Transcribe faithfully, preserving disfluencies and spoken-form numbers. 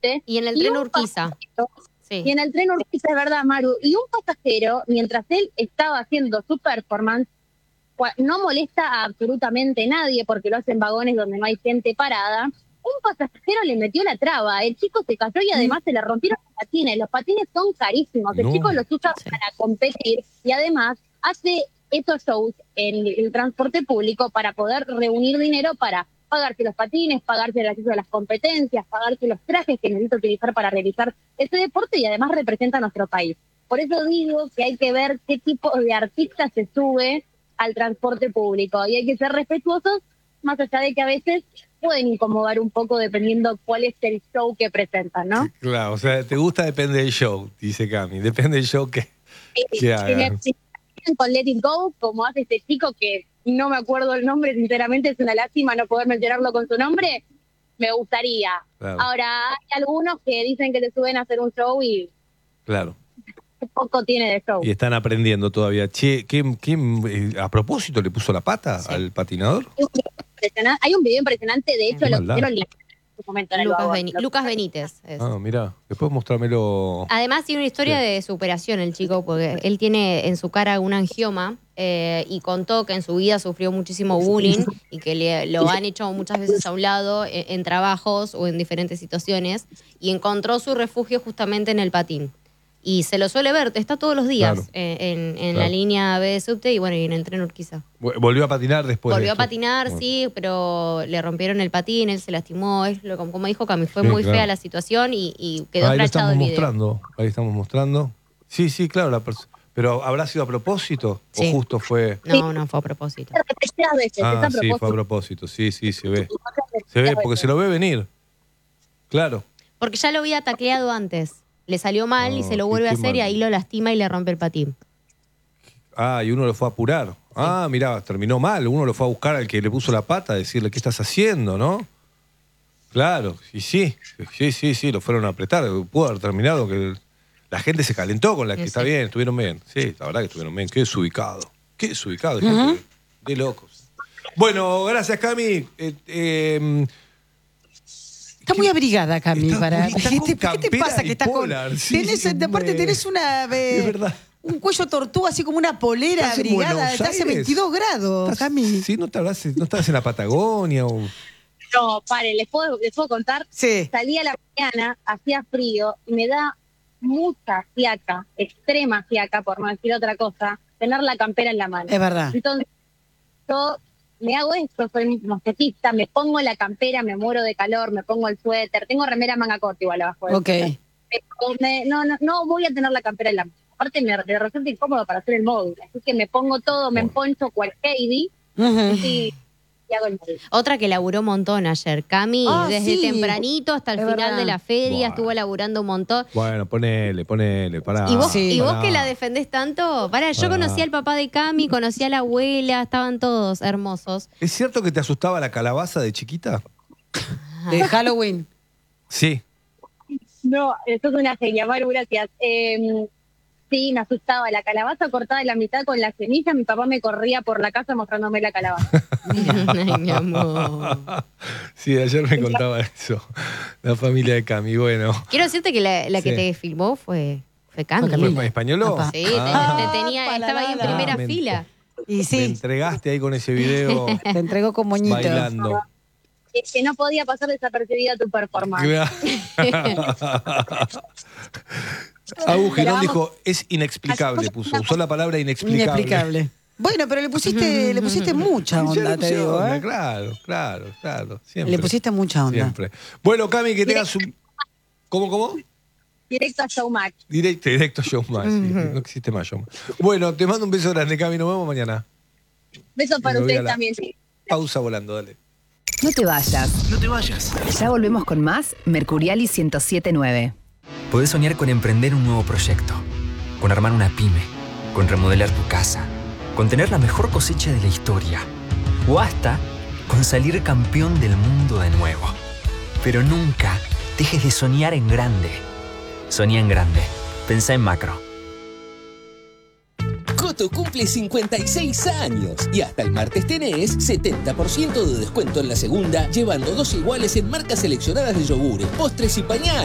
subte. Y en el y tren un Urquiza. pasajero- Sí. Y en el tren Urquiza, es verdad, Maru. Y un pasajero, mientras él estaba haciendo su performance, cua- no molesta a absolutamente nadie porque lo hacen vagones donde no hay gente parada. Un pasajero le metió la traba, el chico se cayó y además se le rompieron los patines. Los patines son carísimos, el No. chico los usa Sí. para competir y además hace estos shows en el transporte público para poder reunir dinero para pagarse los patines, pagarse el acceso a las competencias, pagarse los trajes que necesita utilizar para realizar ese deporte y además representa a nuestro país. Por eso digo que hay que ver qué tipo de artista se sube al transporte público y hay que ser respetuosos, más allá de que a veces pueden incomodar un poco dependiendo cuál es el show que presentan, ¿no? Claro, o sea, te gusta, depende del show, dice Cami. Depende del show que, que Si hagan. me- si me con Let It Go, como hace este chico que no me acuerdo el nombre, sinceramente es una lástima no poder mencionarlo con su nombre, me gustaría. Claro. Ahora, hay algunos que dicen que te suben a hacer un show y Claro. poco tiene de show. Y están aprendiendo todavía. Che, ¿quién, quién, eh, a propósito le puso la pata Sí. al patinador? Hay un video impresionante- Hay un video impresionante, de hecho, Qué lo maldad. hicieron en su momento en el Lucas, vagón. Beni- Lo- Lucas Benítez. es. Ah, mira, después mostrármelo. Además tiene una historia Sí. de superación el chico, porque él tiene en su cara un angioma eh, y contó que en su vida sufrió muchísimo bullying y que le, lo han hecho muchas veces a un lado en, en trabajos o en diferentes situaciones y encontró su refugio justamente en el patín. Y se lo suele ver, está todos los días Claro. eh, en, en Claro. la línea B de subte y bueno, y en el tren Urquiza. Vol- Volvió a patinar después. de Volvió a esto. patinar, Bueno. sí, pero le rompieron el patín, él se lastimó, es lo, como dijo Cami, fue Sí, muy claro. fea la situación y, y quedó Ahí lo flashado estamos el video. mostrando. Ahí estamos mostrando. Sí, sí, claro. La perso- Pero ¿habrá sido a propósito? Sí. ¿O justo fue...? No, no fue a propósito. Repetidas veces, Ah, está a sí, fue a propósito. propósito. Sí, sí, se ve. Repetidas Se ve, veces. porque se lo ve venir. Claro. Porque ya lo había tacleado antes. Le salió mal y No, se lo qué- vuelve a qué hacer y mal. ahí lo lastima y le rompe el patín. Ah, y uno lo fue a apurar. Ah, mirá, terminó mal. Uno lo fue a buscar al que le puso la pata, a decirle, ¿qué estás haciendo, no? Claro, y sí, sí, sí, sí, lo fueron a apretar. Pudo haber terminado que la gente se calentó con la que Sí. está bien, estuvieron bien. Sí, la verdad que estuvieron bien. Qué desubicado. Qué desubicado. Gente de locos. Bueno, gracias, Cami. Eh, eh, Está muy abrigada, Cami, Está para. muy- está ¿Qué con te, qué te campera pasa que estás con? bipolar, sí, tenés, sí, aparte me- tenés una eh, Es verdad. un cuello tortuga así como una polera ¿Estás en abrigada, Buenos estás a Aires? veintidós grados, ¿Estás- Cami. Sí, no, te habrás- no estabas en la Patagonia o... No, pare, les puedo, les puedo contar. Sí. Salí a la mañana, hacía frío y me da mucha fiaca, extrema fiaca, por no decir otra cosa, tener la campera en la mano. Es verdad. Entonces, yo me hago esto, soy mosquetista, me pongo la campera, me muero de calor, me pongo el suéter, tengo remera manga corta igual abajo. del Ok. suéter. Pero me- no, no, no voy a tener la campera en la mano. Aparte me, me resulta incómodo para hacer el móvil, así que me pongo todo, me Bueno. emponcho cual Heidi Ujú. y, y hago el móvil. Otra que laburó un montón ayer, Cami, Ah, desde sí. tempranito hasta el Es final verdad. de la feria, Bueno. estuvo laburando un montón. Bueno, ponele, ponele, pará. ¿Y vos, Sí. y vos pará. que la defendés tanto? Pará, yo Pará. conocí al papá de Cami, conocí a la abuela, estaban todos hermosos. ¿Es cierto que te asustaba la calabaza de chiquita? De Halloween. Sí. No, eso es una genia, Maru, gracias. Eh, sí, me asustaba. La calabaza cortada en la mitad con la semilla, mi papá me corría por la casa mostrándome la calabaza. Ay, mi amor. Sí, ayer me contaba eso. La familia de Cami, bueno. Quiero decirte que la, la que Sí. te filmó fue, fue Cami. Fue Cami. ¿Fue españolo? Papá. Sí, te- Ah, te, tenía, para estaba ahí en nada. primera Ah, me fila. Y Me sí, entregaste ahí con ese video te entregó con moñito. bailando. Es que no podía pasar desapercibida tu performance. Agujerón dijo, es inexplicable, puso. Usó la palabra inexplicable. Inexplicable. Bueno, pero le pusiste, le pusiste mucha Ya le onda, puse te digo, onda, ¿eh? Claro, claro, claro. Siempre. Le pusiste mucha onda. Siempre. Bueno, Cami, que tengas un... ¿Cómo, cómo? Directo a Showmatch. Directo, directo Showmatch. Sí, no existe más Showmatch. Bueno, te mando un beso grande, Cami. Nos vemos mañana. Besos para Me voy a ustedes la- también, sí. Pausa volando, dale. No te vayas. No te vayas. Ya volvemos con más Mercuriali ciento siete punto nueve. Podés soñar con emprender un nuevo proyecto, con armar una pyme, con remodelar tu casa, con tener la mejor cosecha de la historia o hasta con salir campeón del mundo de nuevo. Pero nunca dejes de soñar en grande. Soñá en grande. Pensá en macro. Coto cumple cincuenta y seis años y hasta el martes tenés setenta por ciento de descuento en la segunda, llevando dos iguales en marcas seleccionadas de yogures, postres y pañales.